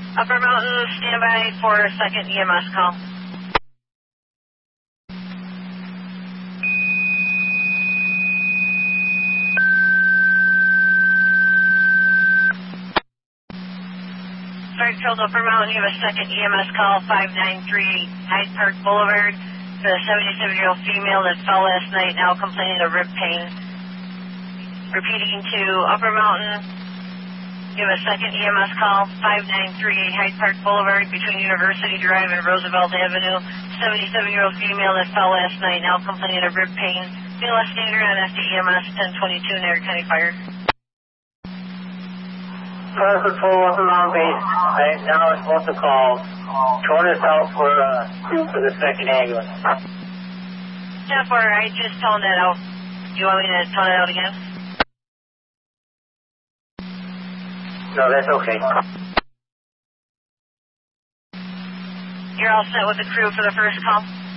Upper Mountain, standby for a second EMS call. Springfield, Upper Mountain, you have a second EMS call, 593 Hyde Park Boulevard. The 77-year-old female that fell last night, now complaining of rib pain. Repeating to Upper Mountain, you have a second EMS call, 593 Hyde Park Boulevard between University Drive and Roosevelt Avenue. 77-year-old female that fell last night, now complaining of rib pain. BLS standard on FDEMS 1022 Nair County Fire. Fire Patrol, Upper Mountain Base. Right now it's supposed to call. Toward us out for the second ambulance. Jeff, I just toned that out. Do you want me to tone it out again? No, that's okay. You're all set with the crew for the first call?